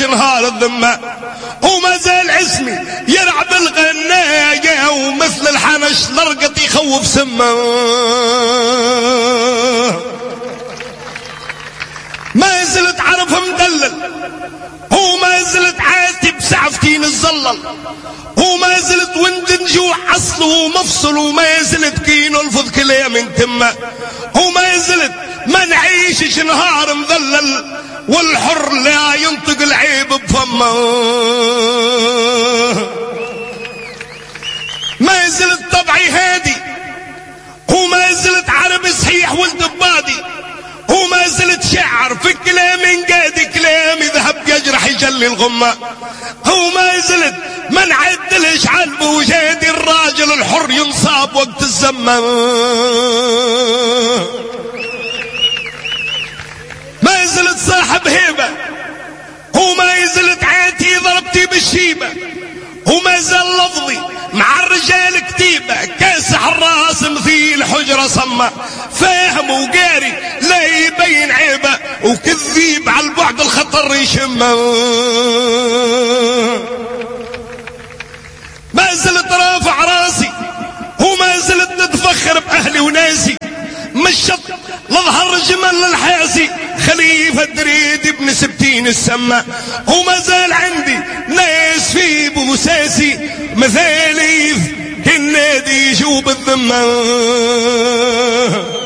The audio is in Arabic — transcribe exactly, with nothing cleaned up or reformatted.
نهار الذمة، وما زال اسمي يلعب الغناية، ومثل الحنش لرقط يخوف سمه. ما زلت عرف مدلل، وما زلت عاتي بسعفتين الزلل، وما زلت وند نجوع اصل ومفصل، وما زلت كينو الفض كلام من تمه، وما زلت ما نعيشش نهار مذلل، والحر لا ينطق العيب بفمه. ما زلت طبعي هادي، وما زلت عربي صحيح ولد بادي، وما زلت شعر في كلامي قادي، كلامي ذهب يجرح يجلي الغمة، وما زلت ما نعدلش على بوجادي، الراجل الحر ينصاب وقت الزمة. ما زلت صاحب هيبة، وما زلت عاتي ضربتي بالشيبة، وما زال لفظي مع الرجال كتيبة، كاسح الراس مثيل حجرة صمة، فاهم وقاري لا يبين عيبة، وكذيب على البعد الخطر يشمه. ما زلت رافع راسي، وما زلت نتفخر بأهلي وناسي، مشط لظهر جمل الحاسي، خليفة دريد ابن سبتين السمة، وما زال عندي ناس في بوساسي، مثالي كالنادي يجوب الذمة.